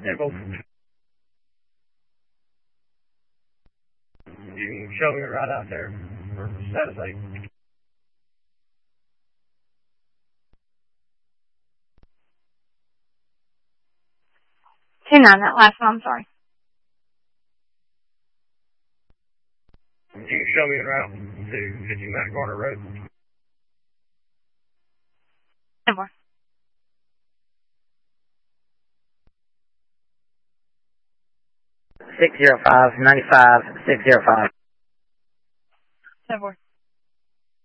Nichols. You can show me right out there. That's like 2-9, that last one, I'm sorry. You can show me around to Mount Garner Road. 10 more. 605, 95, 605. 10 more.